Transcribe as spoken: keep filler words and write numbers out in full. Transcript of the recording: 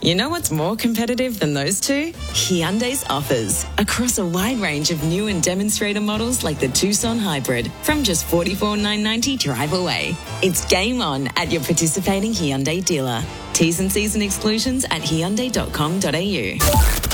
You know what's more competitive than those two? Hyundai's offers. Across a wide range of new and demonstrator models like the Tucson Hybrid from just forty-four thousand nine hundred ninety dollars drive away. It's game on at your participating Hyundai dealer. T's and C's and exclusions at hyundai dot com dot a u.